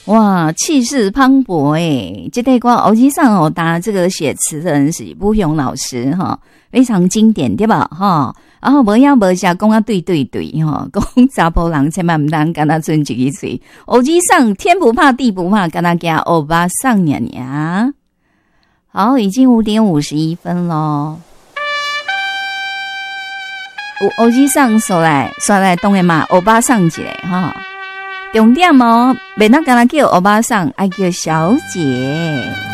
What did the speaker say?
哇，气势磅礴诶！这对歌欧吉桑哦，当然这个写词的人是卜雄老师哈，非常经典对吧哈？然后无样无下讲啊对哈，讲查甫人千万唔当跟他尊一个嘴。欧吉桑天不怕地不怕，跟他叫欧巴桑娘娘。好，已经5:51咯。有欧吉桑说来当然嘛，欧巴桑一个哈。重点哦，别那跟他叫欧巴桑，爱叫小姐。